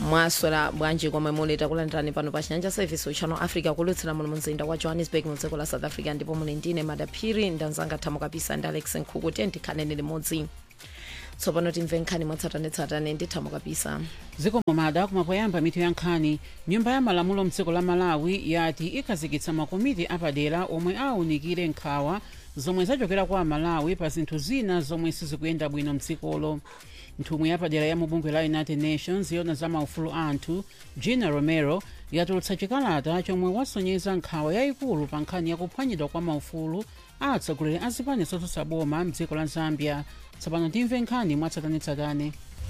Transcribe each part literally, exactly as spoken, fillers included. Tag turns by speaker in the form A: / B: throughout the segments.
A: mwaswera bwanji komwe muli takulandirani pano pa Chinyanja Service wa Channel Africa kulutsira muno mzinda wa Johannesburg mu dziko la South Africa, ndipo muli ndine Madaphiri ndanzanga Thamo Kapisa ndi Alex Nkhuku tenti khanene limodzi. Tsopano timve nkhani mwatsatanetsatane ndi Thamo Kapisa.
B: Ziko momada kumapoyamba mitu ya nkhani. Nyumba ya malamulo mdziko la Malawi yati ikhazikitsa makomiti apadera omwe awunikire nkhawa zomwe zachokera kwa Malawi pa zinthu zina zomwe sizikuyenda bwino mdzikolo. Nthumwi yapadera ya mubungwe la United Nations yona za maufulu anthu Gina Romero yatulutsa chikalata chomwe wasonyeza nkhawa yayikulu pa nkhani yakuphwanyidwa kwa maufulu a atsogoleri a zipani zotsutsa boma mdziko la Zambia. Tsopano timve nkhani mwatsatanetsatane.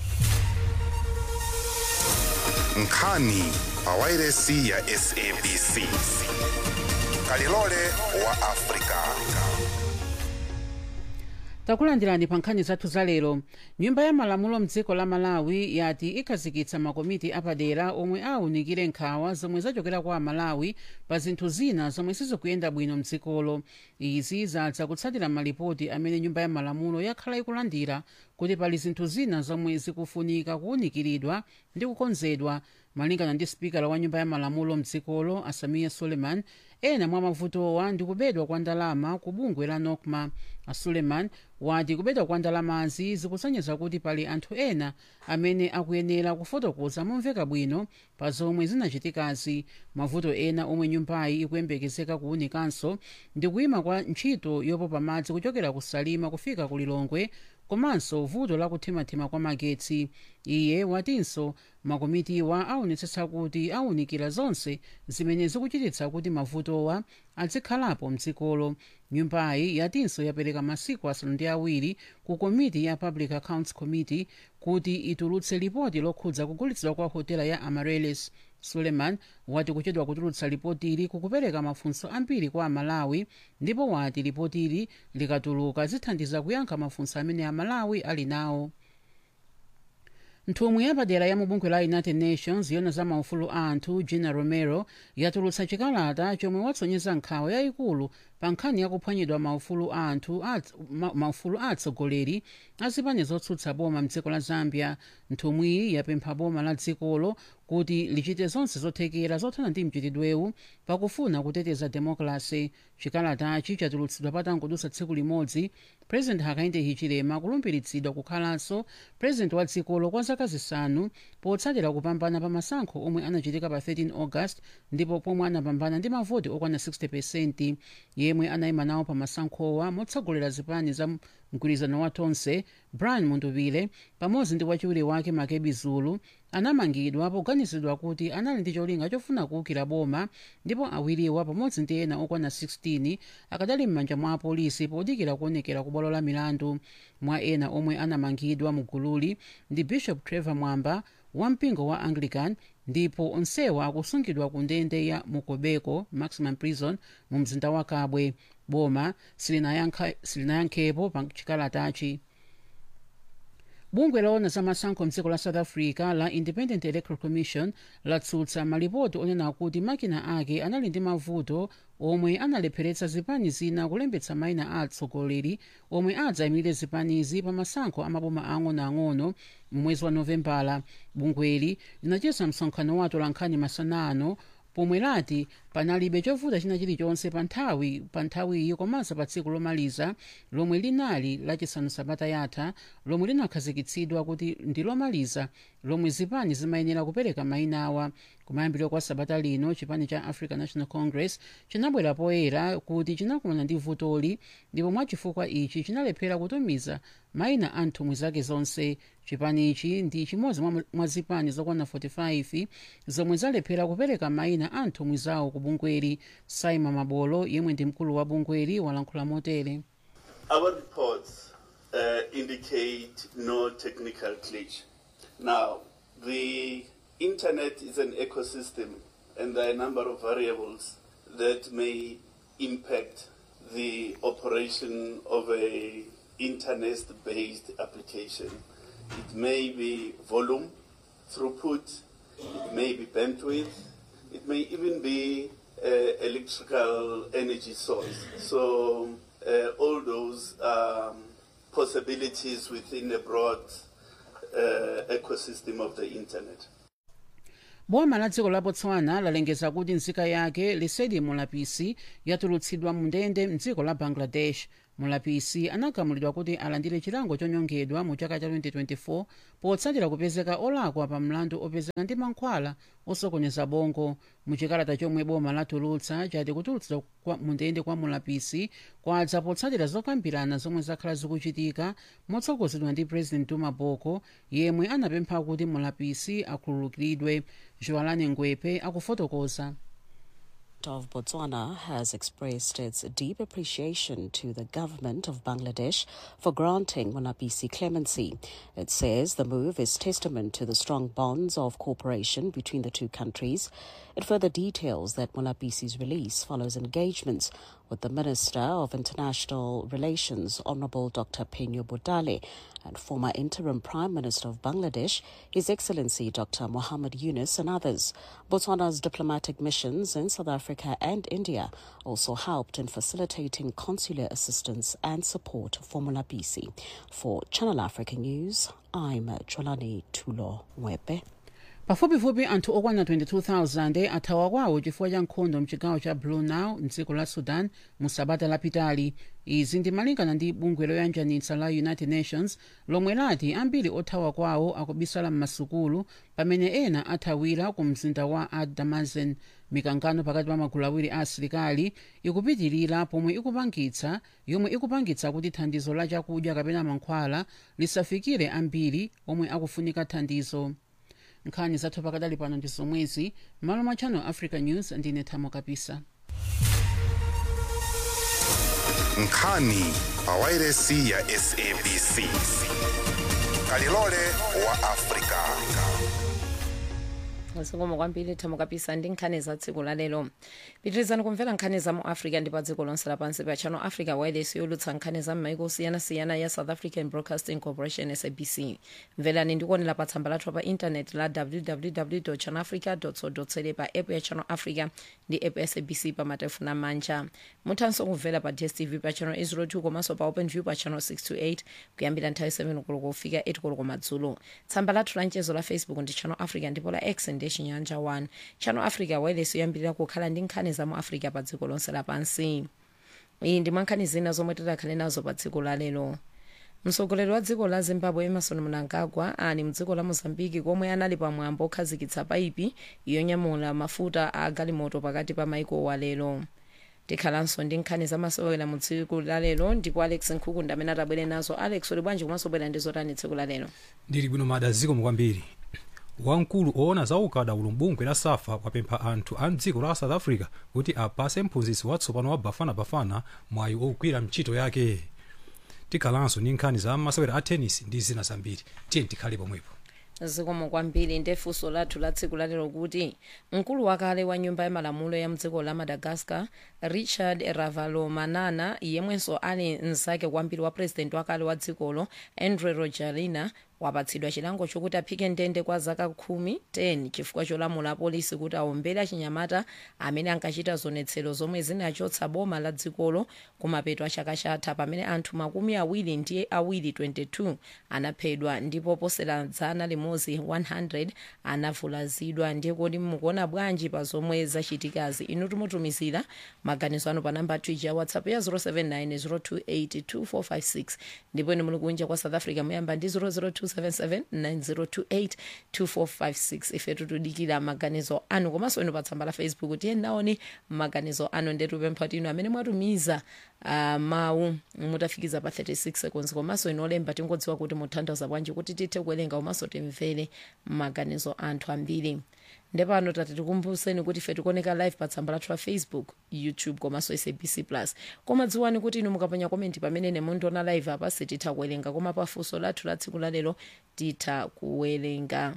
C: Nkhani pa wairesi ya S A B C. Kalilole wa Afrika.
B: Takulandirani pa nkhani zathu za lero. Nyumba ya malamulo mdziko la Malawi yati ikhazikitsa makomiti apadera omwe awunikire nkhawa zomwe zachokera kwa Malawi pa zinthu zina zomwe sizikuyenda bwino mdzikolo. Izi zadza kutsatira malipoti amene nyumba ya malamulo yakhala ikulandira kuti pali zinthu zina zomwe zikufunika kuwunikiridwa ndi kukonzedwa. Malingana ndi spikala wa nyumba ya malamulo mdzikolo Asamiya Suleiman, ena mwa mavutowa ndi kubedwa kwa ndalama ku bungwe la Nokma. Suleiman wati kubedwa kwa ndalamazi zikusonyeza kuti pali anthu ena amene akuyenera kufotokoza momveka bwino pa zomwe zinachitikazi. Mavuto ena omwe nyumbayi ikuyembekezeka kuwunikanso ndi kuyima kwa ntchito yopopa madzi kuchokera ku Salima kufika ku Lilongwe, komanso vuto la kuthimathima kwa magetsi. Iye watinso makomitiwa awunetsetsa kuti awunikira zonse zimene zikuchititsa kuti mavutowa azikhalapo mdzikolo. Nyumbayi yatinso yapereka masiku asanu ndi awiri ku komiti ya Public Accounts Committee kuti itulutse lipoti lokhudza kugulitsidwa kwa hotela ya Amarellis. Suleiman wati kuchedwa kutulutsa lipotili kukupereka mafunso ambiri kwa Amalawi, ndipo wati lipotili likatuluka zithandiza kuyankha mafunso amene Amalawi ali nawo. Nthumwi yapadera ya mubungwe la United Nations yona za maufulu anthu Gina Romero yatulutsa chikalata chomwe watsonyeza nkhawa yayikulu pa nkhani yakuphwanyidwa maufulu anthu ma, maufulu atsogoleri a zipani zotsutsa boma mdziko la Zambia. Nthumwiyi yapempha boma la dzikolo kuti lichite zonse zothekera zothana ndi mchitidwewu pakufuna kuteteza demokrasi. Chikalatachi chatulutsidwa patangodutsa tsiku limodzi President Hakainde Hichilema kulumbiritsidwa kukhalanso president wa dzikolo kwa zaka zisanu potsatira kupambana pa masankho omwe anachitika pa thirteen August, ndipo pomwe anapambana ndi mavoti okwana sixty percent. Yemwe anayima nawo pa masankhowa motsogolera zipani za mgwirizano wa tonse Brian Mundubile pamodzi ndi wachiwiri wake Makebi Zulu anamangidwa poganizidwa kuti anali ndi cholinga chofuna kuwukira boma, ndipo awiriwa pamodzi ndi ena okwana sixteen akadali m'manja mwa apolisi podikira kuonekera ku bwalo la milandu. Mwa ena omwe anamangidwa mu gululi ndi Bishop Trevor Mwamba wa mpingo wa Anglican, ndipo onsewa akusungidwa ku ndende ya Mukobeko Maximum Prison mu mzinda wa Kabwe. Boma silinayankhepo pa chikalatachi. Bungwe laona za masankho mdziko la South Africa la Independent Electoral Commission latsutsa malipoti onena kuti makina ake anali ndi mavuto omwe analepheretsa zipani zina kulembetsa mayina a atsogoleri omwe adzayimirire zipanizi pa masankho amaboma ang'onoang'ono mwezi wa Novembala. Bungweli linachititsa msonkhano wa atolankhani masana ano pomwe lati panalibe chovuta china chilichonse pa nthawi pa nthawiyi komanso pa tsiku lomaliza lomwe linali lachisanu sabata yatha, lomwe linakhazikitsidwa kuti ndi lomaliza lomwe zipani zimayenera kupereka mayina awa. Kumayambiro kwa sabata lino chipani cha African National Congress chinabwera poyera kuti chinakumana ndi vutoli, ndipo mwachifukwa ichi chinalephera kutumiza mayina a nthumwi zake zonse. Chipanichi ndi chimodzi mwa zipani zokwana forty-five zomwe zalephera kupereka mayina a nthumwi zawo ku bungweli. Simon Mabolo yemwe ndi mkulu wa bungweli walankhula motere.
D: Our reports uh, indicate no technical glitch. Now, the internet is an ecosystem and there are a number of variables that may impact the operation of a internet-based application. It may be volume, throughput, it may be bandwidth, it may even be uh, electrical energy source. So uh, all those um, possibilities within a broad uh, ecosystem of the internet.
B: boma la dziko la botswana lalengeza kuti nzika yake lesedi mulapisi yatulutsidwa mu ndende mdziko la bangladesh. mulapisi anagamulidwa kuti alandire chilango chonyongedwa mu chaka cha twenty twenty-four potsatira kupezeka olakwa pa mlandu opezeka ndi mankhwala osokoneza bongo. muchikalata chomwe boma latulutsa chati kutulutsidwa mu ndende kwa mulapisi kwadza potsatira zokambirana zomwe zakhala zikuchitika motsogozedwa ndi president Duma Boko yemwe anapempha kuti mulapisi akhululukiridwe. Joalane Ngwepe akufotokoza.
E: Of Botswana has expressed its deep appreciation to the government of Bangladesh for granting Mulapisi clemency. It says the move is testament to the strong bonds of cooperation between the two countries. It further details that Mulapisi's release follows engagements with the Minister of International Relations, Honorable Doctor Penyo Bodale, and former interim Prime Minister of Bangladesh, His Excellency Doctor Mohammed Yunus, and others. Botswana's diplomatic missions in South Africa and India also helped in facilitating consular assistance and support for Mulapisi. For Channel Africa News, I'm Jolani Tulo Mwepe.
B: pafupifupi anthu okwana twenty-two thousand athawa kwawo chifukwa cha nkhondo mchigawo cha Blue Nile mdziko la Sudan mu sabata lapitali. izi ndimalingana ndi bungwe loyanjanitsa la United Nations lomwe lati ambiri othawa kwawo akubisala m'masukulu pamene ena athawira ku mzinda wa Ad-Damazin. mikangano pakati pa magulu awiri a asilikali ikupitirira pomwe ikupangitsa yomwe ikupangitsa kuti thandizo la chakudya kapena mankhwala lisafikire ambiri omwe akufunika thandizo. nkhani zathu pakadali pano ndi zomwezi. malo mwa Channel Africa News ndine Thamo Kapisa.
C: nkhani pa wairesi ya S A B C kalilole wa Afrika.
A: zikomo kwambiri Thamo Kapisa ndi nkhani za tsiku la lero. pitirizani kumvera nkhani za mu Africa ndi pa dziko lonse lapansi pa Channel Africa wireless yolutsa nkhani za m'maiko osiyanasiyana ya South African Broadcasting Corporation S A B C. mverani ndikuonera pa tsamba lathu pa internet la w w w dot channel africa dot co dot za pa app ya Channel Africa ndi app ya S A B C pa matelefoni amanja. muthanso kumvera pa D S T V pa Channel eight oh two komanso pa OpenView pa Channel six twenty-eight kuyambira nthawi seven koloko kufika eight koloko madzulo. tsamba lathu la mchezo la Facebook ndi Channel Africa ndipo la X ndi Chinyanja one. Channel Africa wireless yoyambirira kukhala ndi nkhani za mu Africa pa dziko lonse lapansi. iyi ndi nkhani zina zomwe tidakhale nazo pa dziko la lero. mtsogoleri wa dziko la Zimbabwe Emmerson Mnangagwa ali mdziko la Mozambique komwe anali pamwambo okhazikitsa paipi yonyamula mafuta a galimoto pakati pa maiko wa lero. tikhalanso ndi nkhani zamasewera mu dziko la lero ndipo Alex Nkhuku ndi amene atabwere nazo. Alex uli bwanji komanso bwera ndi zotani dziko la lero?
F: ndili bwino mada ziko mukwambiri. wamkulu oona za ukadaulo mbungwe la SAFA wapempha anthu a mdziko la South Africa kuti apase mphunzitsi watsopano wa Bafana Bafana mwayi ogwira ntchito yake. tikhalanso ndi nkhani za masewera a tennis ndi zina zambiri. tiye tikhale pomwepo.
A: zikomo kwambiri ndi funso lathu la tsiku la lero kuti mkulu wakale wa nyumba ya malamulo ya mdziko la Madagascar Richard Ravalomanana yemwenso ali mnzake kwambiri wa president wakale wa dzikolo Andry Rajoelina wapatsidwa chilango chokuti aphike ndende kwa zaka khumi ten chifukwa cholamula polisi kuti awombere achinyamata amene ankachita zonetsero zomwe zinachotsa boma la dzikolo kumapeto a chaka chatha pamene anthu makumi awiri ndi awiri twenty-two anaphedwa ndipo posera dzana limodzi one hundred anavulazidwa. ndiye kodi mukuona bwanji pa zomwe zachitikazi? inu tumutumizira maganizo anu pa namba twija ya WhatsApp ya zero seven nine zero two eight two four five six ndipo inu muli kunja kwa South Africa muyamba ndi zero zero two seven seven nine zero two eight two four five six. ife tutudikira maganizo anu komanso inu pa tsamba la Facebook tiye naoni maganizo anu ndetupempha tinu amene mwatumiza uh, mawu mutafikiza pa thirty-six seconds komanso inu olemba tingodziwa kuti mutanthauza bwanji kuti tithe kuwerenga komanso timvere maganizo anthu ambiri. ndepano tati tikumbuseni kuti ife tikuoneka live pa tsamba lathu la Facebook, YouTube komanso S A B C plus. koma dziwani kuti inu mukapanya komenti pamene ne mundiona live apa sititha kuwerenga koma pa funso lathu la tsiku la lero titha kuwerenga.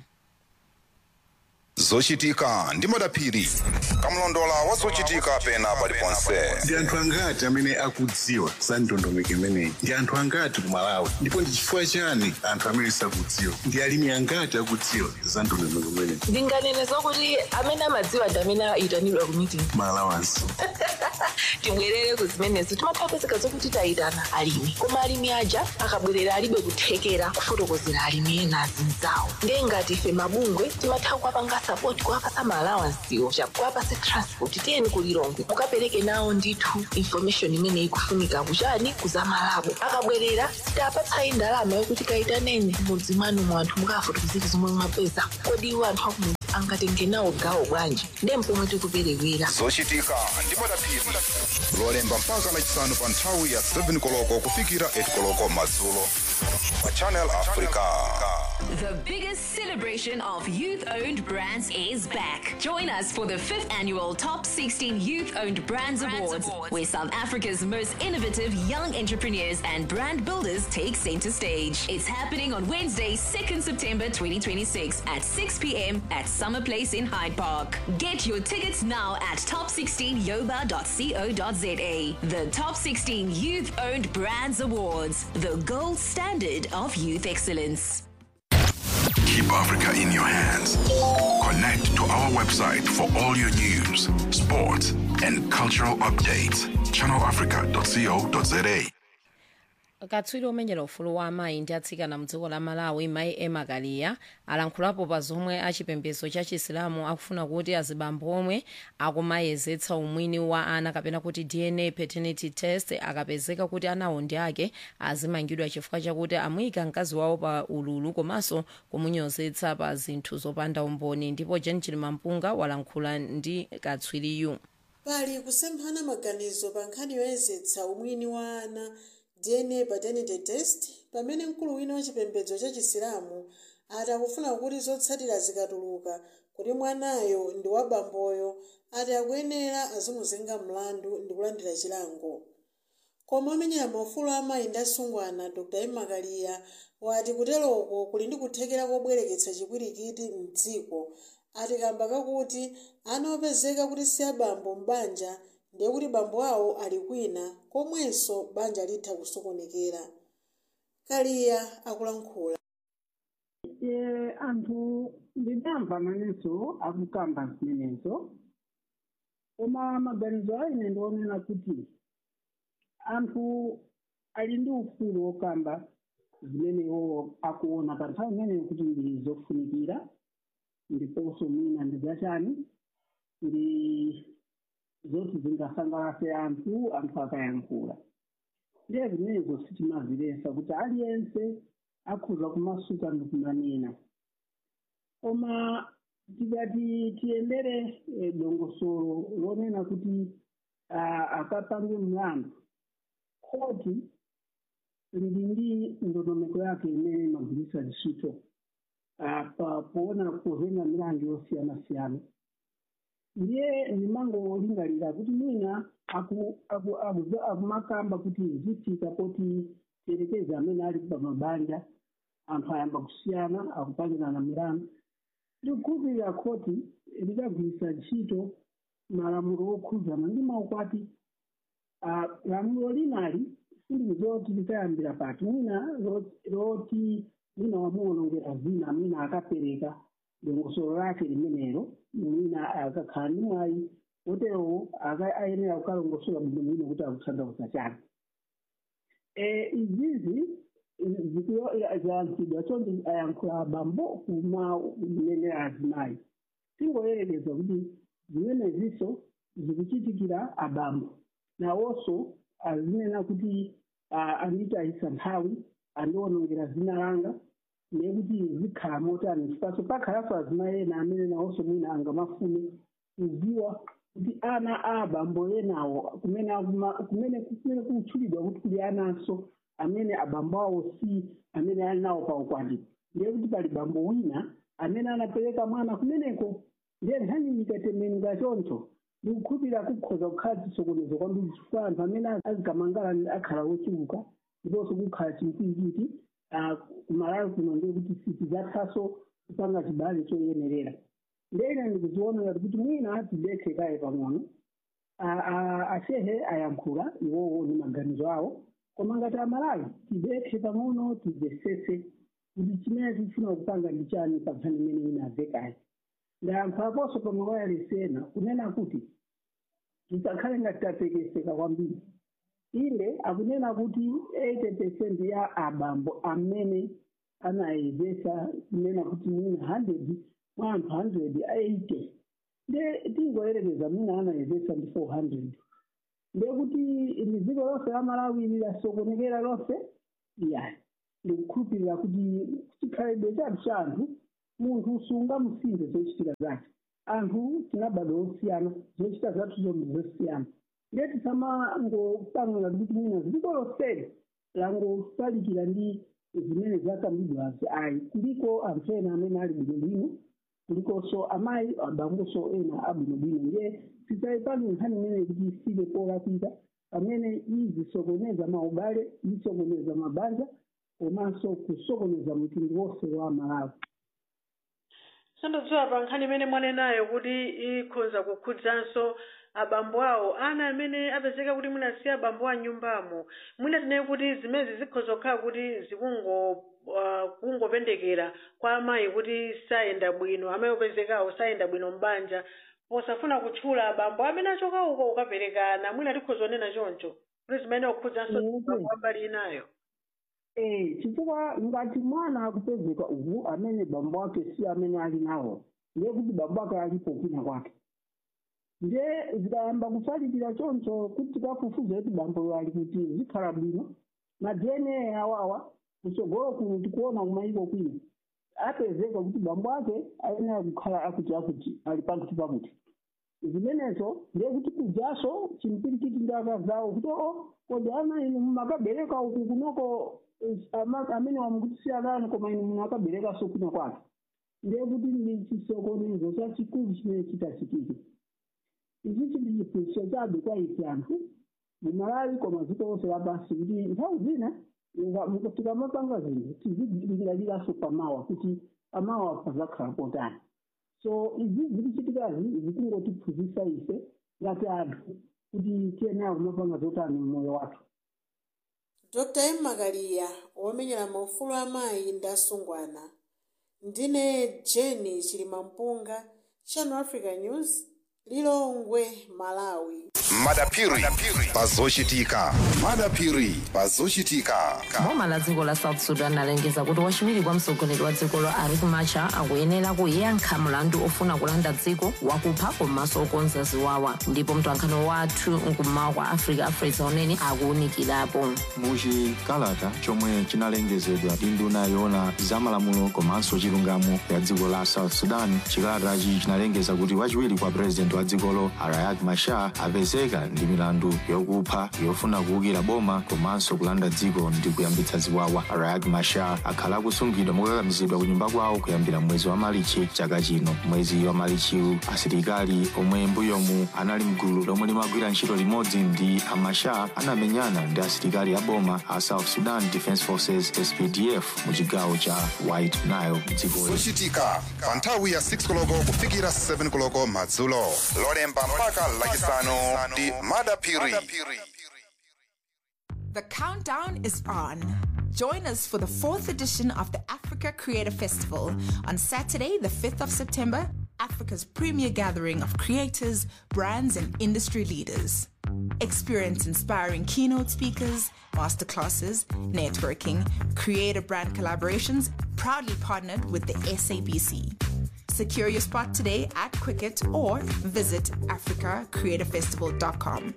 C: zochitika ndi madaphiri kamlondola wa zochitika pena paliponse.
G: ndi anthu angati amene akudziwa za ndondomeko imeneyi? ndi anthu angati ku Malawi? ndipo ndi chifukwa chani anthu amene sakudziwa? ndi alimi angati akudziwa za ndondomeko imeneyi?
H: ndinganene zokuti amene amadziwa ndi amene ayitanidwa ku meeting.
G: Malawanso
H: tibwerere ku zimenezo timathapezeka zokuti tayitana alimi koma alimi aja akabwerera alibe kuthekera kufotokozera alimi ena azinzawo. ndiye ngati ife mabungwe timatha kuwapanga support kuwapasa maalawansiwo kuwapasa transport tiyeni kulilongwe mukapereke nawo ndithu information imene ikufunika kuchani kuzamalabo akabwerera sitapatsayi ndalama yokuti kayitaneni mudzi mwanu mu anthu mukafotokozera zomwe mwapeza kodi iwo anthu akumudzi angatenge nawo gawo bwanji ndiye mpomwe tikuperewera
C: zochitika ndi madapiri lolemba mpaka lachisanu pa nthawi ya seven koloko kufikira eight koloko madzulo pa Channel Africa.
I: The biggest celebration of youth-owned brands is back. Join us for the fifth annual Top sixteen Youth-Owned Brands, Brands Awards, Awards, where South Africa's most innovative young entrepreneurs and brand builders take center stage. It's happening on Wednesday, second September twenty twenty-six at six p.m. at Summer Place in Hyde Park. Get your tickets now at top sixteen yoba dot co dot za. The Top sixteen Youth-Owned Brands Awards, the gold standard of youth excellence.
J: Keep Africa in your hands. Connect to our website for all your news, sports, and cultural updates. channel africa dot co dot za.
A: katswiri omenyera ufulu wa amayi ndi atsikana mdziko la Malawi Mayi Emma Kaliya alankhulapo pa zomwe achipembedzo cha Chisilamu akufuna kuti azibambo omwe akumayezetsa umwini wa ana kapena kuti D N A paternity test akapezeka kuti anawo ndi ake azimangidwa chifukwa chakuti amuyika mkazi wawo pa ululu komanso kumunyozetsa pa zinthu zopanda umboni. Ndipo Jen Chilimampunga walankhula ndi katswiriyu.
K: Pali kusemphana maganizo pa nkhani yoyezetsa umwini wa ana D N A paternity test pamene mkulu wina wa chipembedzo cha Chisilamu ati akufuna kuti zotsatira zikatuluka kuti mwanayo ndi wa bamboyo ati akuyenera azimuzenga mlandu ndi kulandira chilango. Koma omenyera maufulu amayi ndi asungwana Dr Emma Kaliya wati kuteroko kuli ndi kuthekera kobwereketsa chipwirikiti mdziko ati kamba kakuti ana opezeka kuti si abambo m'banja ndiye kuti bambo awo ali kwina komwenso banja litha kusokonekera. Kaliya akulankhula.
L: e anthu ndidamva manenso akukamba zimenezo koma maganizo aine ndionena kuti anthu ali ndi ufulu wokamba zimenewo akuona pa nthawi imeneyo kuti ndi zofunikira ndiponso mwina ndi zachani ndi zoti zingasangalatse anthu anthu akayankhula. Ndiye zimenezo sitimazilesa kuti aliyense akhuza kumasuka ndi kumanena. Koma tikati tiyendere e, dongosolo lonena kuti akapange mlandu khoti lili ndi ndondomeko yake imene imagwiritsa ntchito pa poona kuvenga milandu yosiyanasiyana. Ndiye ndimangolingalira kuti mwina akumakamba kuti zitika poti terekeza amene ali pa mabanja anthu ayamba kusiyana akupangirana milandu. Ndikukhulupirira khoti likagwiritsa ntchito malamulo okhuzana ndi maukwati. Lamulo linali sindizoti likayambira pati mwina loti mwina wamuwonongera zina mwina akapereka dongosolo lake limenelo mwina akakhala ndi mwayi oterowo ayenera kukalongosola munthu mwina kuti akutsandauza chake. Izizi ziyankhidwa chonde ayankhula abambo kumanenera azimayi. Tingoyerekeza kuti zimeneziso zikuchitikira abambo nawonso azinena kuti anditayisa nthawi andiwonongera zina langa nekuti zikhala motani chifukwa pakhalanso azimayi ena amene nawonso mwina angamafune kudziwa kuti ana a abambo enawo kumene kumene kumene kutchulidwa kuti kuli ananso amene abambo awo si amene ali nawo pa ukwati. Ndiye kuti pali bambo wina amene anapereka mwana kumeneko. Ndiye nkhani ikatembenuka choncho ndikukhulupirira kukhoza kukhala chisokonezo kwambiri chifukwa anthu amene azikamangala akhala wochuluka ndiponso kukhala chimkwinjiti kumalawi kuno ndiye kuti sitizathaso kupanga chibale choyenerera. Ndiyena ndikuziona kuti mwina tidekhe kaye pang'ono ashehe ayankhula iwowo ndi maganizo awo koma ngati amalawi tidekhe pang'ono timvesese kuti chimene tikufuna kupanga ndi chani pa nkhani imene inabve kaye. Ndayankhulaponso pa mawayalesi ena kunena kuti tisakhale ngati tatekeseka kwambiri. Inde akunena kuti eighty percent ya abambo amene anayezesa kunena kuti mwina one hundred mwa anthu one hundred eighty nde tingoyerekeza mina anayezesa ndi four hundred ndekuti ndi dziko lonse la Malawi lasokonekera lonse yani ndikukhulupirira kuti chikhalidwe chathu cha anthu munthu sungamusinthe zochitika zake anthu tinabadwa osiyana zochita zathu zomwe zosiyana ndiye tisamangopangana kuti mwina dziko lonseli langofalikira ndi zimene zakambidwazi ayi kuliko anthu ena amene ali bwinobwino kulikonso amayi abamboso ena abwinobwino ndiye tisayipani nkhani imene kuti isibe polakwika pamene izisokoneza maubale isokoneza mabanja komanso kusokoneza mtundu wonse wa Malawi.
K: Sandodziwa pa nkhani imene mwanenayo kuti ikhoza kukhudzanso abambo awo ana amene apezeka kuti munasiya abambo a nyumbamo mwina tinaye kuti zimezi zikhoza kukhala kuti zikungo uh, kungopendekera kwa amayi kuti sayenda bwino amayi opezekawo sayenda bwino mbanja posafuna kutchula abambo amene achoka uko ukaperekana mwina tikhoza onena choncho kuti zimene kukhudzanso abambo ambali inayo.
L: Eh, chifukwa ngati mwana akupezeka uvu amene bambo wake si amene ali nawo ndiye kuti bambo wake alipo kwina kwake nde zikayamba kufalikira choncho kuti tikafufuza kuti bambo ali kuti zikhala bwino na D N A awawa kusogolo kuno tikuona kumayiko kwina apezeka kuti bambo wake ayenera kukhala akuti akuti ali pakuti pakuti zimenezo ndiye kuti kujaso chimpirikiti ndakazawo kuti o kodi ana inu makabereka uku kunoko amene wamukutisiyanani koma inu muno akabereka so kuno kwake ndiye kuti ndi chisokonezo chachikulu chimene chitachitika ichi chili chiphunzitso chabe kwa ife anthu mu Malawi koma dziko lonse lapansi kuti nthawi zina tikamapanga zinthu tizilingaliraso pamawa kuti pamawa pazakhala potani so izi zikuchitikazi zikungotiphunzitsa ife ngati anthu kuti tiyenera kumapanga zotani mmoyo wathu.
K: Doctor Emma Kaliya womenyera maufulu amayi ndi asungwana ndine Jenny Chilimampunga Channel Africa News Lilongwe Malawi.
C: Madapiri pazochitika Madapiri pazochitika.
A: Boma la dziko la South Sudan alengeza kuti wachiwiri kwa mtsogoleri wa dzikolo Riek Machar akuyenera kuyankha mlandu ofuna kulanda dziko wakupha komanso okonza ziwawa ndipo mtolankhani wathu mkummawa kwa Africa Afresa unene akuwunikirapo.
M: Muchikalata chomwe chinalengezedwa ndi nduna yoona zamalamulo komanso chilungamo ya dziko la South Sudan, chikalatachi chinalengeza kuti wachiwiri kwa president wa dzikolo Riek Machar apezeka ndi milandu yokupha yofuna kuwukira boma komanso kulanda dziko ndi kuyambitsa ziwawa. Riek Machar akhala akusungidwa mokakamizidwa ku nyumba kwawo kuyambira mwezi wa Marichi chaka chino. Mwezi wa Marichiwu asilikali omwe mbuyomu anali mgulu lomwe limagwira ntchito limodzi ndi a Machar anamenyana ndi asilikali a boma a South Sudan Defense Forces S P D F mu chigawo cha White Nile dziko.
C: Zochitika pa nthawi ya six koloko kufikira seven koloko madzulo lolemba mpaka lachisanu ndi Madapiri.
N: The countdown is on. Join us for the fourth edition of the Africa Creator Festival on Saturday, the fifth of September, Africa's premier gathering of creators, brands, and industry leaders. Experience inspiring keynote speakers, masterclasses, networking, creator brand collaborations, proudly partnered with the S A B C. Secure your spot today at Quicket or visit africa creator festival dot com.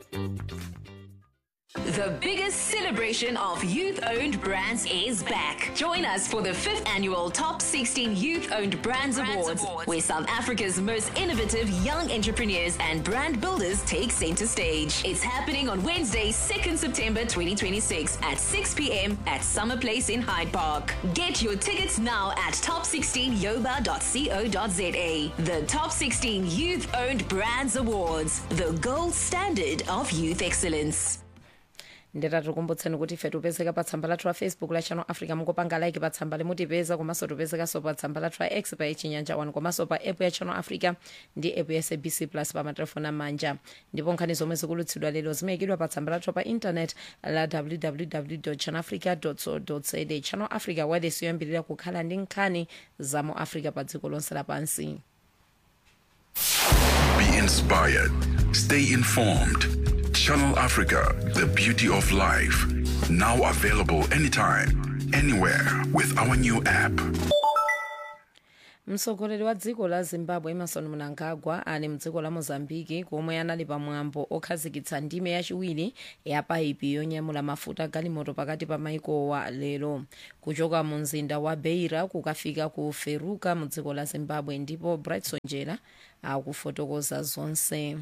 I: The biggest celebration of youth-owned brands is back. Join us for the fifth annual Top sixteen Youth-Owned Brands, brands Awards, Awards, where South Africa's most innovative young entrepreneurs and brand builders take center stage. It's happening on Wednesday, second September twenty twenty-six at six p.m. at Summer Place in Hyde Park. Get your tickets now at top sixteen yoba dot co dot za. The Top sixteen Youth-Owned Brands Awards, the gold standard of youth excellence.
A: ndeta tikumbutseni kuti ife tupezeka pa tsamba lathu la Facebook la Channel Africa mukupanga like pa tsamba limutipeza komanso tupezeka so pa tsamba lathu la X pa Chinyanja one komanso pa app ya Channel Africa ndi app ya S A B C Plus pa matelefoni amanja ndipo nkhani zomwe zikulutsidwa lero zimayikidwa pa tsamba lathu pa internet la w w w dot channel africa dot co dot za. Channel Africa wireless yoyambirira kukhala ndi nkhani za mu Africa pa dziko lonse lapansi.
J: Be inspired. Stay informed. Channel Africa, the beauty of life. Now available anytime, anywhere with our new app.
A: mtsogoleri wa dziko la zimbabwe emerson mnangagwa ali mdziko la mozambiki komwe anali pamwambo okhazikitsa ndime yachiwiri ya paipi yonyamula mafuta galimoto pakati pa maikowa lero kuchoka mu mzinda wa beira kukafika ku feruka mu dziko la zimbabwe ndipo brightson jera akufotokoza zonse.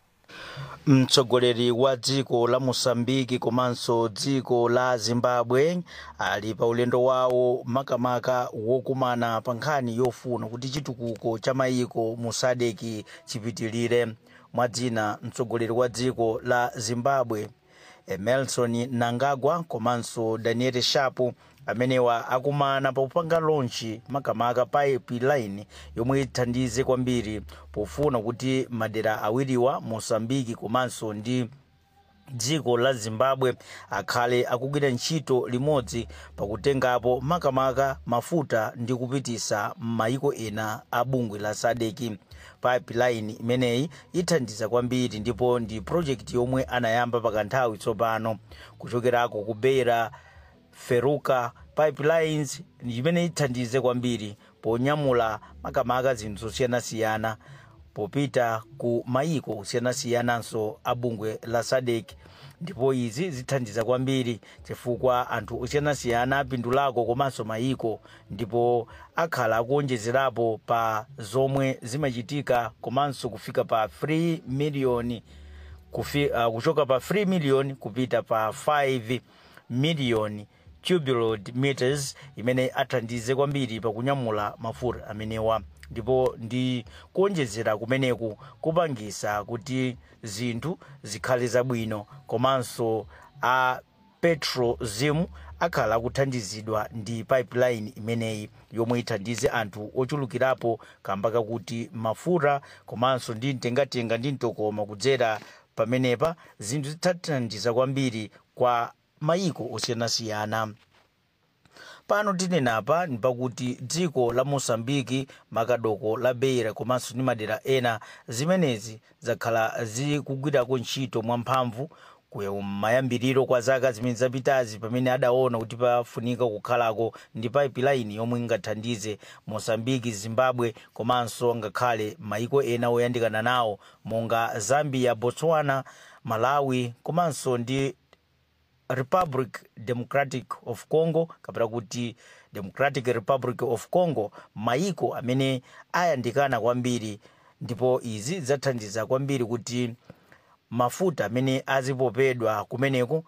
O: mtsogoleri wa dziko la mosambiki komanso dziko la zimbabwe ali pa ulendo wawo makamaka wokumana pa nkhani yofuna kuti chitukuko cha mayiko mu sadeki chipitilire. mwadzina mtsogoleri wa dziko la zimbabwe emerson mnangagwa komanso daniel shapo amenewa akumana pakupanga lonchi makamaka pipeline yomwe ithandize kwambiri pofuna kuti madera awiriwa mosambiki komanso ndi dziko la zimbabwe akhale akugwira ntchito limodzi pakutengapo makamaka mafuta ndi kupitisa m'mayiko ena a bungwe la sadeki. pipeline imeneyi ithandiza kwambiri ndipo ndi project yomwe anayamba pakanthawi tsopano kuchokerako ku beira feruka pipelines imene ithandize kwambiri ponyamula makamaka zinthu zosiyanasiyana popita ku mayiko osiyanasiyananso a bungwe la sadek. ndipo izi zithandiza kwambiri chifukwa anthu osiyanasiyana apindulako komanso mayiko ndipo akhala akuonjezerapo pa zomwe zimachitika komanso kufika pa three million kufi, uh, kuchoka pa three million kupita pa five million cubic meters imene athandize kwambiri pakunyamula mafuta amenewa. ndipo ndi kuonjezera kumeneku kupangisa kuti zinthu zikhale zabwino komanso a petrozim akhala kuthandizidwa ndi pipeline imeneyi yomwe ithandize anthu ochulukirapo kambaka kuti mafuta komanso ndi mtengatenga ndi mtokoma kudzera pamenepa zinthu zithandiza kwambiri kwa mayiko osiyanasiyana. pano tinenapa nipakuti dziko la mosambiki makadoko la beira komanso ndi madera ena zimenezi zakhala zikugwirako ntchito mwamphamvu mayambiriro kwa zaka zimene zapitazi pamene adaona kuti pafunika kukhalako ndi pipeline yomwe ingathandize mosambiki zimbabwe komanso ngakhale mayiko ena oyandikana nawo monga zambia botswana malawi komanso ndi Republic Democratic of Congo kapena kuti Democratic Republic of Congo mayiko amene ayandikana kwambiri. ndipo izi zathandiza kwambiri kuti mafuta amene azipopedwa kumeneko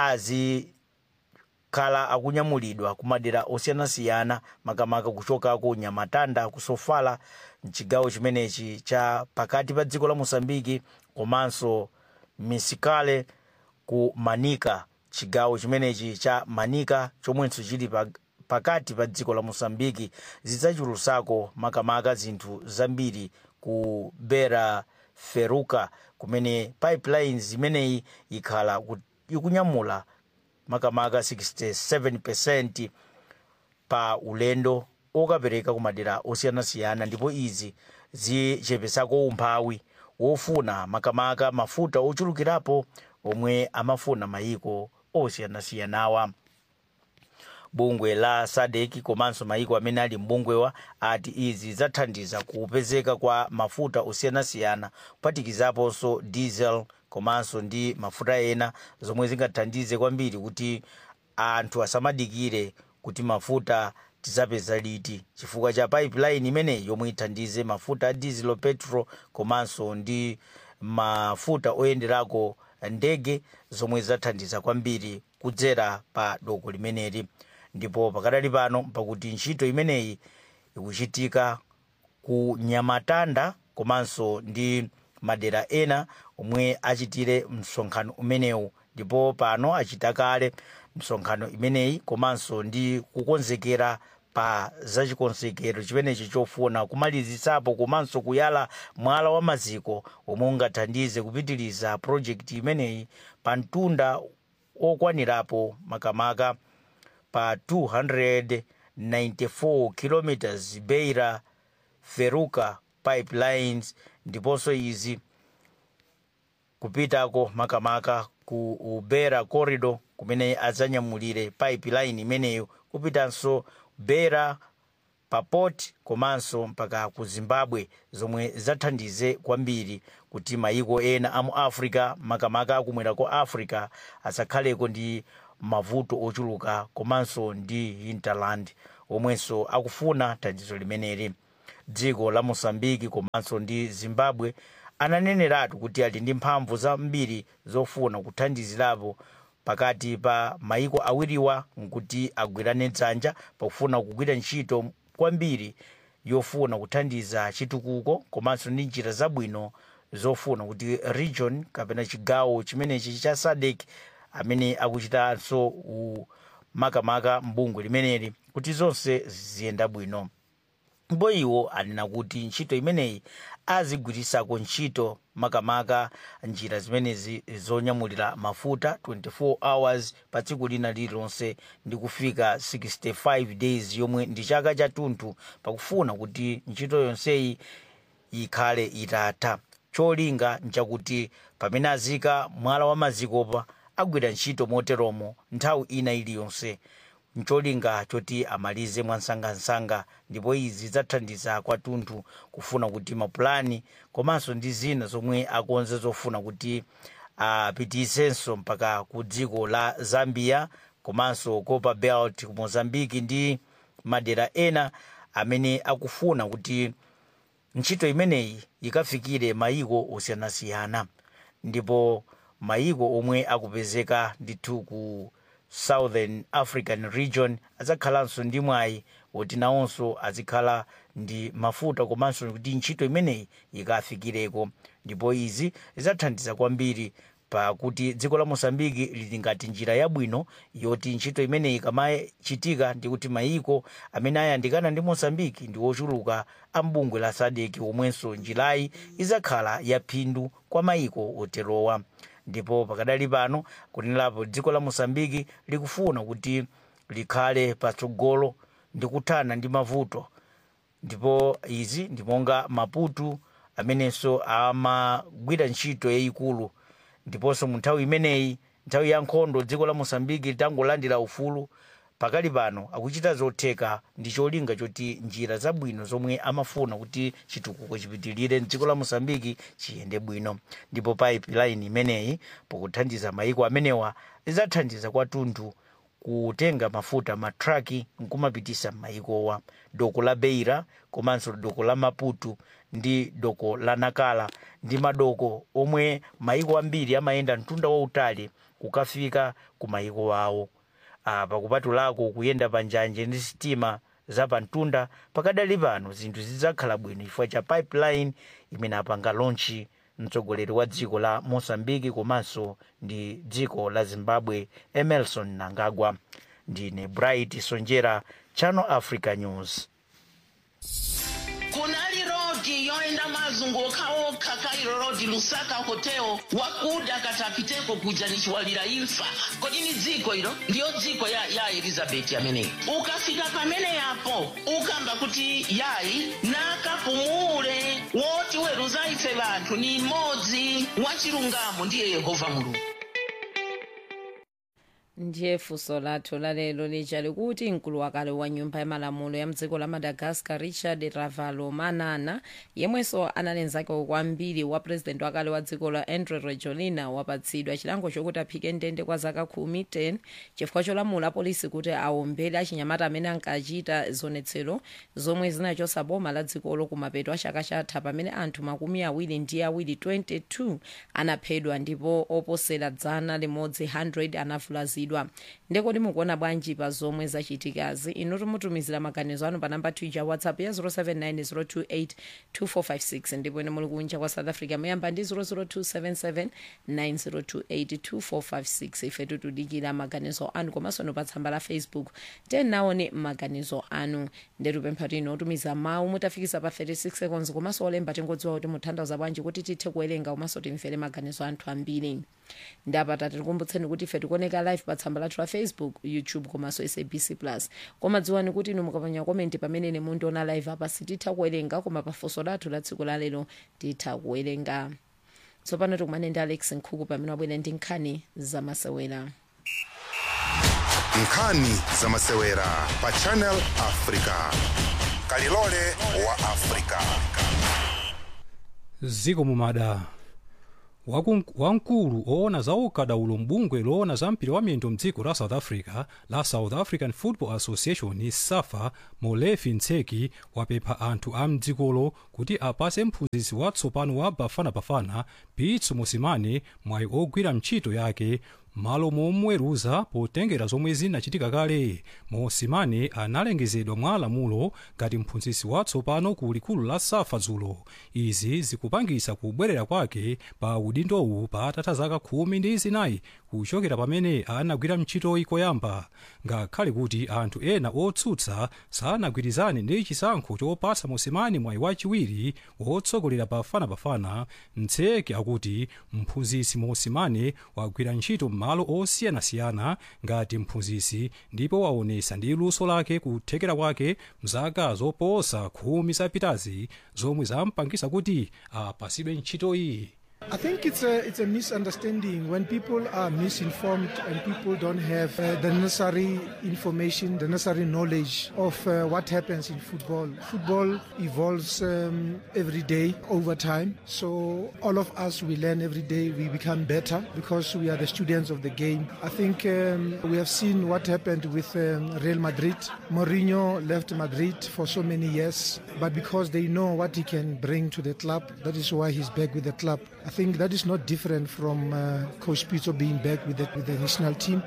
O: azikhala akunyamulidwa kumadera osiyanasiyana makamaka kuchokako nyamatanda kusofala mchigawo chimenechi cha pakati pa dziko la mosambiki komanso misikale ku manika chigawo chimenechi cha manika chomwenso chili pakati pa dziko la mosambiki zidzachulusako makamaka zinthu zambiri ku beira feruka kumene pipelines imeneyi ikhala ikunyamula makamaka sixty-seven percent pa ulendo okapereka ku madera osiyanasiyana. ndipo izi zichepesako umphawi wofuna makamaka mafuta ochulukirapo omwe amafuna mayiko osiyanasiyanawa. bungwe la sadeki komanso mayiko amene ali mbungwewa ati izi zathandiza kupezeka kwa mafuta osiyanasiyana kupatikizaponso diesel komanso ndi mafuta ena zomwe zingathandize kwambiri kuti anthu asamadikire kuti mafuta tizapeza liti chifukwa cha pipeline imene yomwe ithandize mafuta a diesel petrol komanso ndi mafuta oyenderako ndege zomwe zathandiza kwambiri kudzera pa doko limeneli. ndipo pakadali pano pakuti ntchito imeneyi ikuchitika ku nyamatanda komanso ndi madera ena omwe achitire msonkhano umenewu. ndipo pano achita kale msonkhano imeneyi komanso ndi kukonzekera pa zachikonzekero chimenechi chofuna kumalizisapo komanso kuyala mwala wa maziko omwe ungathandize kupitiliza project imeneyi pa mtunda okwanirapo makamaka pa two hundred ninety-four kilometers beira feruka pipelines. ndiponso izi kupitako makamaka ku beira corridor kumene adzanyamulire pipeline imeneyo kupitanso beira pa port komanso mpaka ku Zimbabwe, zomwe zathandize kwambiri kuti mayiko ena amu Africa makamaka akumwera ko Africa asakhaleko ndi mavuto ochuluka komanso ndi hinterland omwenso akufuna thandizo limeneli. Dziko la Mozambique komanso ndi Zimbabwe ananeneratu kuti ali ndi mphamvu zambiri zofuna kuthandizirapo pakati pa mayiko awiriwa nkuti agwirane dzanja pakufuna kugwira ntchito kwambiri yofuna kuthandiza chitukuko komanso ndi njira zabwino zofuna kuti region kapena chigawo chimenechi cha S A D C amene akuchitanso makamaka mbungwe limeneli kuti zonse ziyenda bwino. Mbo iwo anena kuti ntchito imeneyi azigwirisako ntchito makamaka njira zimenezi zonyamulira mafuta twenty-four hours pa tsiku lina lililonse ndi kufika sixty-five days yomwe ndi chaka chathunthu pakufuna kuti ntchito yonseyi ikhale itatha. Cholinga nchakuti pamene azika mwala wa mazikopa agwira ntchito moteromo nthawi ina iliyonse, ncholinga choti amalize mwansangansanga, ndipo izi zathandiza kwathunthu kufuna kuti mapulani komanso ndi zina zomwe akonze zofuna kuti apitisenso mpaka ku dziko la Zambia komanso Copper Belt ku Mozambique ndi madera ena amene akufuna kuti ntchito imeneyi ikafikire mayiko osiyanasiyana. Ndipo mayiko omwe akupezeka ndithu ku Southern African region azakhalanso ndi mwayi woti nawonso azikhala ndi mafuta komanso kuti ntchito imeneyi ikafikireko. Ndipo izi zathandiza kwambiri pakuti dziko la Mozambique lili ngati njira yabwino yoti ntchito imeneyi ikamachitika ndi kuti mayiko amene ayandikana ndi Mozambique ndi ochuluka ambungwe la S A D C omwenso njirayi izakhala yaphindu kwa mayiko oterowa. Ndipo pakadali pano kunelapo dziko la Mozambique likufuna kuti likhale patsogolo ndi kuthana ndi mavuto. Ndipo izi ndi monga Maputo amenenso amagwira ntchito yayikulu. Ndiponso mu nthawi imeneyi, nthawi ya nkhondo, dziko la Mozambique litangolandira ufulu, pakali pano akuchita zotheka ndi cholinga choti njira zabwino zomwe amafuna kuti chitukuko chipitirire dziko la Mozambique chiyende bwino. Ndipo pipeline imeneyi pokuthandiza mayiko amenewa izathandiza kwathunthu kutenga mafuta matraki nkumapitisa mayikowa. Doko la Beira komanso doko la Maputo ndi doko la Nacala ndi madoko omwe mayiko ambiri amayenda mtunda wautali kukafika ku mayiko awo. Apa kupatulako kuyenda panjanje ndi sitima za pantunda, pakadali pano zinthu zidzakhala bwino chifukwa cha pipeline imene apanga launch mtsogoleri wa dziko la Mozambique komanso ndi dziko la Zimbabwe Emmerson Mnangagwa. Ndine Bright Sonjera, Channel Africa News.
P: Kunali rodi yoenda mazunguka oka Cairo Road Lusaka Hotel wakuda katapiteko kuja nichiwalira imfa. Kodi ni dziko hilo? Ndio dziko ya, ya Elizabeth amene. Ukafika pamene yapo ukamba kuti yayi nakapumule woti weruza ife bantu ni modzi wachilungamo ndiye Yehova Mulungu.
A: Ndiye funso lathu lalelo lija likuti mkulu wakale wa nyumba ya malamulo ya mdziko la Madagascar Richard Ravalomanana yemwenso analenzake kwambiri wa president wakale wa dziko la Andry Rajoelina wapatsidwa chilango chokuti aphike ndende kwa zaka khumi ten chifukwa cholamula polisi kuti awombele achinyamata amene ankachita zonetsero zomwe zinachotsa boma la dzikolo kumapeto a chaka chatha pamene anthu makumi awiri ndi awiri twenty-two anaphedwa ndipo oposera dzana limodzi one hundred anavulazidwa. Ndekodi mukuona bwanji pa zomwe zachitikazi? Inu tumutumizira maganizo anu pa namba twitter WhatsApp ya zero seven nine zero two eight two four five six ndipo ine muli kunja kwa South Africa muyamba ndi zero zero two seven seven nine zero two eight two four five six. Ife tutudikira maganizo anu komanso no pa tsamba la Facebook tenaone maganizo anu. Nderupempha tino otumiza mawu mutafikisa pa thirty-six seconds komanso olemba tingodziwa kuti mutanthauza bwanji kuti tithe kuwerenga komanso timvere maganizo anthu ambiri. Ndapata tikukumbutseni kuti ife tikuoneka live pa tsamba lathu la Facebook, YouTube komanso S A B C plus. Koma dziwani kuti inu mukapanya comment pamene ne mundiona live apa sititha kuwerenga koma pa funso lathu la tsiku la lero titha kuwerenga. Tsopano tikumane ndi Alex Nkhuku pamene wabwera ndi nkhani zamasewera.
C: Nkhani zamasewera pa Channel Africa. kalilole wa Afrika.
F: ziko mumada wamkulu oona za ukadaulo mbungwe loona za mpira wa miyendo mdziko la South Africa la South African Football Association SAFA Molefi Ntseki wapempha anthu a mdzikolo kuti apase mphunzitsi watsopano wa Bafana Bafana Pitso Mosimane mwayi ogwira ntchito yake malo momweruza potengera zomwe zinachitika kale. Mosimane analengezedwa mwa lamulo ngati mphunzitsi watsopano ku likulu la SAFA dzulo. Izi zikupangisa kubwerera kwake pa udindowu patatha zaka khumi ndi zinayi kuchokera pamene anagwira ntchitoyi koyamba, ngakhale kuti anthu ena otsutsa sanagwirizane ndi chisankho chopatsa Mosimane mwayi wachiwiri wotsogolera Bafana Bafana. Ntseki akuti mphunzitsi Mosimane wagwira ntchito malo osiyanasiyana ngati mphunzitsi ndipo waonesa ndi luso lake kuthekera kwake mzaka zoposa khumi zapitazi zomwe zampangisa kuti apasidwe ntchitoyi.
Q: I think it's a it's a misunderstanding when people are misinformed and people don't have uh, the necessary information, the necessary knowledge of uh, what happens in football. Football evolves um, every day over time, so all of us, we learn every day, we become better because we are the students of the game. I think um, we have seen what happened with um, Real Madrid. Mourinho left Madrid for so many years, but because they know what he can bring to the club, that is why he's back with the club. I think that is not different from uh, Coach Pitso being back with the, with the national team.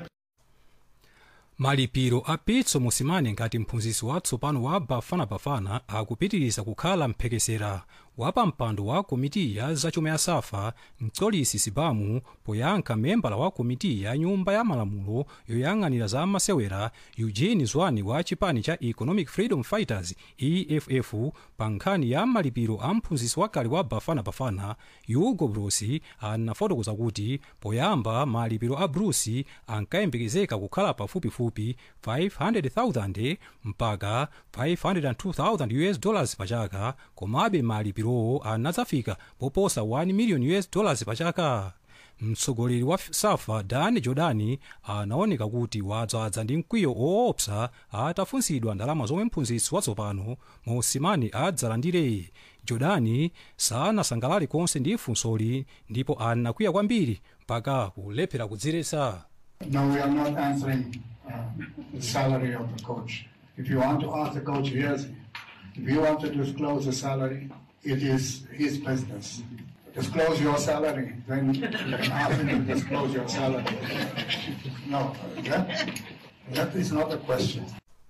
F: Malipiro a Pitso Mosimane ngati mphunzitsi watsopano wa Bafana Bafana akupitiriza kukhala mphekesera. Wapampando wa komiti ya zachuma ya SAFA Mtsolisi Sibamu poyankha membala wa komiti ya nyumba ya malamulo yoyang'anira za masewera Eugene Zwane wa chipani cha Economic Freedom Fighters E F F pa nkhani ya malipiro a mphunzitsi wakale wa Bafana Bafana Hugo Broos anafotokoza kuti poyamba malipiro a Broos ankayembekezeka kukhala pafupifupi five hundred thousand mpaka five hundred two thousand U S dollars pa chaka, komabe malipiro anadzafika poposa one million U S dollars pa chaka. Mtsogoleri wa SAFA Dan Jordani anaoneka kuti wadzadza ndi mkwiyo woopsa atafunsidwa ndalama zomwe mphunzitsi watsopano Mosimane adzalandire. Jordani sanasangalale konse ndi funsoli ndipo anakwiya kwambiri mpaka kulephera kudziretsa.
R: No, we are not answering uh, the salary of the coach. If you want to ask the coach, yes. If you want to disclose the salary, it is his business. Disclose your salary, then you can ask him to disclose your salary. No, that, that is not a question.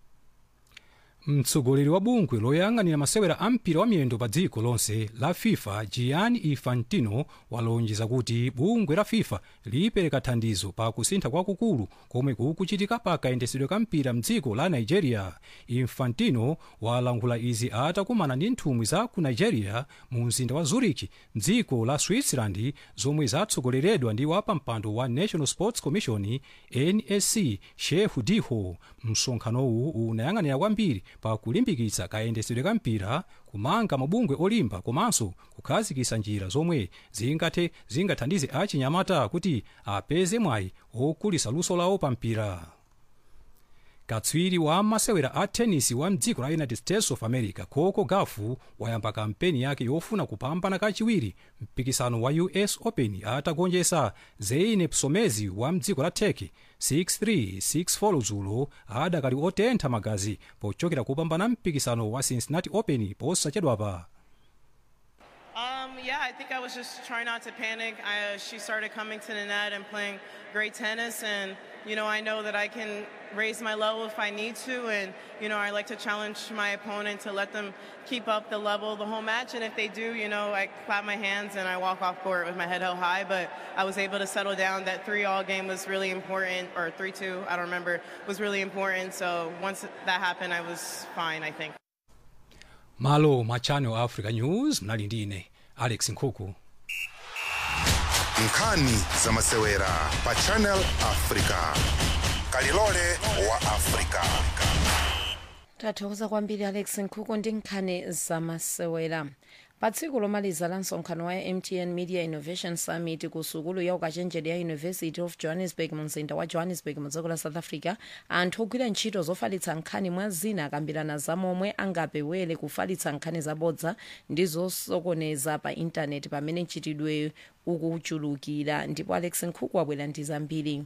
F: Mtsogoleri wa bungwe loyang'anira masewera a mpira wa miyendo pa dziko lonse la FIFA Gianni Infantino walonjeza kuti bungwe la FIFA lipereka thandizo pa kusintha kwakukulu komwe kukuchitika pa kayendetsedwe ka mpira mdziko la Nigeria. Infantino walankhula izi atakumana ndi nthumwi za ku Nigeria mu mzinda wa Zurich mdziko la Switzerland zomwe zatsogoleredwa ndi wapampando wa National Sports Commission N S C Shehu Diho. Msonkhanowu unayang'anira kwambiri pa kulimbikitsa kayendetsedwe ka mpira, kumanga mabungwe olimba komanso kukhazikitsa njira zomwe zingathe zingathandize achinyamata kuti apeze mwayi okulitsa luso lawo pa mpira. Katswiri wa masewera a tenisi wa mdziko la United States of America Coco Gauff wayamba kampeni yake yofuna kupambana kachiwiri mpikisano wa U S Open atagonjetsa Zeynep Somezi wa mdziko la Turkey six three six four dzulo adakali otentha magazi pochokera kupambana mpikisano wa Cincinnati Open posachedwapa.
S: Um, yeah, I think I was just trying not to panic. I, uh, she started coming to the net and playing great tennis, and you know, I know that I can raise my level if I need to, and you know, I like to challenge my opponent to let them keep up the level the whole match, and if they do, you know, I clap my hands and I walk off court with my head held high. But I was able to settle down. That three-all game was really important, or three two, I don't remember, was really important. So once that happened, I was fine, I think.
F: Malo ma Channel Africa News mnali ndine Alex Nkhuku.
C: Nkhani za masewera pa Channel Africa. Kalilole wa Africa.
A: Tathokoza kwambiri Alex Nkhuku ndi nkhani za masewera. pa tsiku lomaliza la msonkhano wa M T N Media Innovation Summit ku sukulu ya ukachenjede ya University of Johannesburg mu mzinda wa Johannesburg mu dziko la South Africa, anthu ogwira ntchito zofalitsa nkhani mwa zina akambirana za momwe angapewere kufalitsa nkhani zabodza ndi zosokoneza pa intaneti pamene mchitidwe ukuchulukira. Ndipo Alex Nkhuku wabwera ndi zambiri.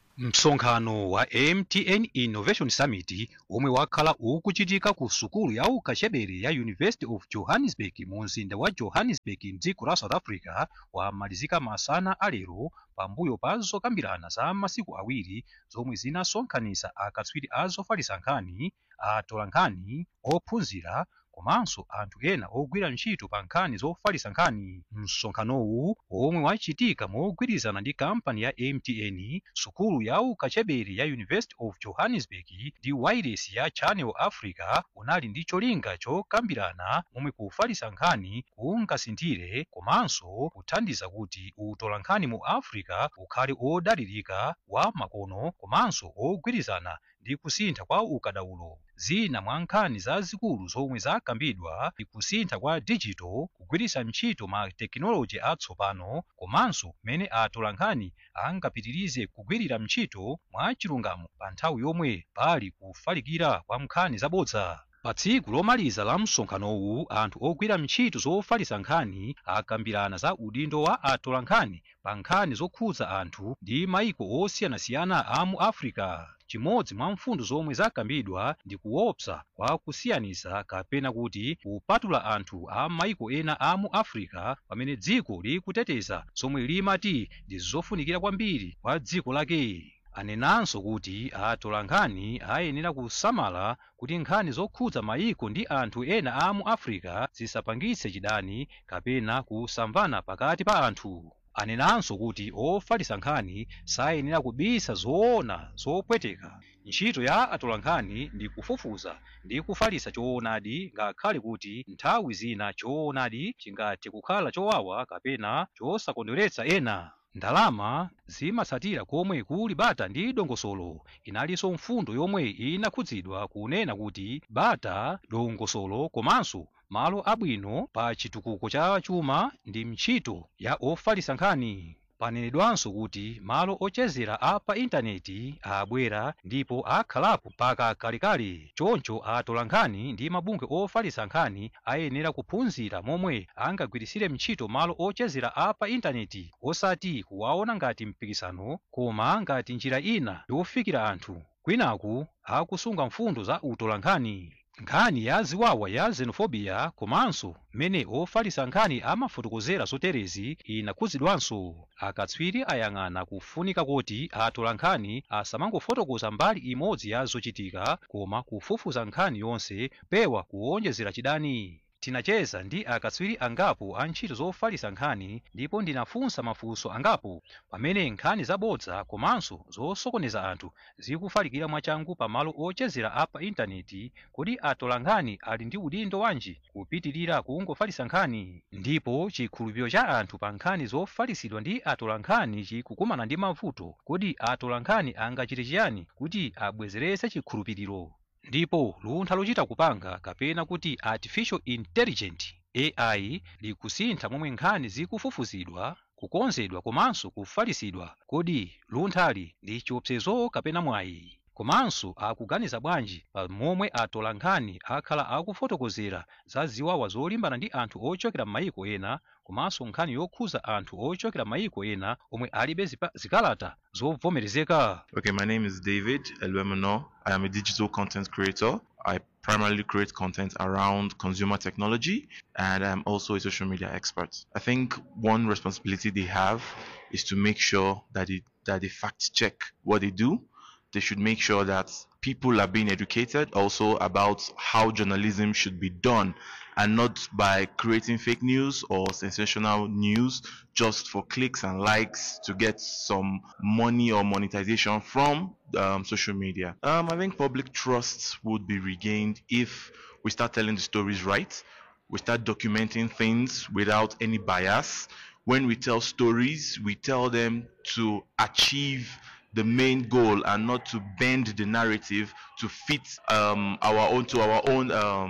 F: msonkhano wa M T N Innovation Summit omwe wakhala ukuchitika ku sukulu ya ukachenjede ya University of Johannesburg mu mzinda wa Johannesburg mdziko la South Africa wamalizika masana alero pambuyo pa zokambirana za masiku awiri zomwe zinasonkhanitsa akatswiri a zofalitsa nkhani, atolankhani, ophunzira komanso anthu ena ogwira ntchito pa nkhani zofalitsa nkhani. Msonkhanowu omwe wachitika mogwirizana ndi kampani ya M T N, sukulu ya ukachenjede ya University of Johannesburg ndi wireless ya Channel Africa unali ndi cholinga chokambirana momwe kufalitsa nkhani kungasinthire komanso kuthandiza kuti utolankhani mu Africa ukhale odalirika, wa makono komanso ogwirizana ndi kusintha kwa ukadaulo. Zina mwa nkhani zazikulu zomwe zakambidwa ndi kusintha kwa digital, kugwiritsa ntchito ma tekinoloji atsopano komanso mmene atolankhani angapitirize kugwirira ntchito mwa chilungamo pa nthawi yomwe pali kufalikira kwa nkhani zabodza. Pa tsiku lomaliza la msonkhanowu anthu ogwira ntchito zofalitsa nkhani akambirana za udindo wa atolankhani pa nkhani zokhudza anthu ndi maiko osiyanasiyana a mu Africa. Chimodzi mwa mfundo zomwe zakambidwa ndi kuopsa kwa kusiyanisa kapena kuti kupatula anthu a maiko ena a mu Africa pamene dziko likuteteza zomwe limati ndi zofunikira kwambiri kwa dziko lake. Anenanso kuti atolankhani ayenera kusamala kuti nkhani zokhudza maiko ndi anthu ena a mu Africa zisapangitse chidani kapena kusamvana pakati pa anthu. Anenanso kuti ofalitsa nkhani sayenera kubisa zoona zopweteka. Ntchito ya atolankhani ndi kufufuza ndi kufalitsa choonadi, ngakhale kuti nthawi zina choonadi chingathe kukhala chowawa kapena chosakondweretsa ena. Ndalama zimatsatira komwe kuli bata ndi dongosolo. Inalinso mfundo yomwe inakhudzidwa kunena kuti bata, dongosolo komanso malo abwino pa chitukuko cha chuma ndi ntchito ya ofalitsa nkhani. Panenedwanso kuti malo ochezera a pa intaneti abwera ndipo akhalapo mpaka kalekale. Choncho atolankhani ndi mabungwe ofalitsa nkhani ayenera kuphunzira momwe angagwirisire ntchito malo ochezera a pa intaneti, osati kuwaona ngati mpikisano koma ngati njira ina yofikira anthu. Kwinaku akusunga mfundo za utolankhani. Nkhani ya ziwawa ya xenophobia komanso mmene ofalitsa nkhani amafotokozera zoterezi inakhudzidwanso. Akatswiri ayang'ana kufunika kuti atolankhani asamangofotokoza mbali imodzi ya zochitika koma kufufuza nkhani yonse pewa kuonjezera chidani. Tinacheza ndi akatswiri angapo a ntchito zofalitsa nkhani ndipo ndinafunsa mafunso angapo pamene nkhani zabodza komanso zosokoneza anthu zikufalikira mwachangu pa malo ochezera a pa intaneti. Kodi atolankhani ali ndi udindo wanji kupitirira kungofalitsa nkhani? Ndipo chikhulupiriro cha anthu pa nkhani zofalitsidwa ndi atolankhani chikukumana ndi mavuto. Kodi atolankhani angachite chiyani kuti abwezeretse chikhulupiriro? Ndipo luntha lochita kupanga kapena kuti artificial intelligence A I likusintha momwe nkhani zikufufuzidwa, kukonzedwa komanso kufalitsidwa. Kodi lunthali ndi chiopsezo kapena mwayi? Komanso akuganiza bwanji pa momwe atolankhani akhala akufotokozera za ziwawa zolimbana ndi anthu ochokera m'mayiko ena komanso nkhani yokhudza anthu ochokera m'mayiko ena omwe alibe zikalata zovomerezeka.
T: Okay, my name is David Elwemino. I am a digital content creator. I primarily create content around consumer technology, and I'm also a social media expert. I think one responsibility they have is to make sure that it, that they fact check what they do. They should make sure that people are being educated also about how journalism should be done, and not by creating fake news or sensational news just for clicks and likes to get some money or monetization from um, social media. Um, I think public trust would be regained if we start telling the stories right, we start documenting things without any bias. When we tell stories, we tell them to achieve the main goal and not to bend the narrative to fit um, our own to our own um,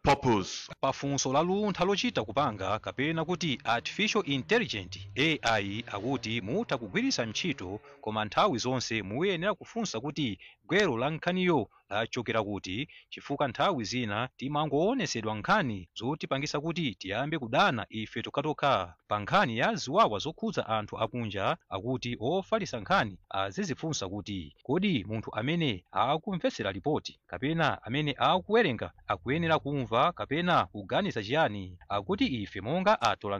T: purpose.
F: pafunso la luntha lochita kupanga kapena kuti artificial intelligent A I akuti mutha kugwiritsa ntchito koma nthawi zonse muyenera kufunsa kuti gwero la nkhaniyo lachokera kuti, chifukwa nthawi zina timangoonetsedwa nkhani zotipangisa kuti tiyambe kudana ife tokatoka. Pa nkhani ya ziwawa zokhudza anthu akunja akuti ofalitsa nkhani azizifunsa kuti kodi munthu amene akumvetsera ripoti kapena amene akuwerenga akuyenera kumva kapena kuganiza chiyani. Akuti ife monga atola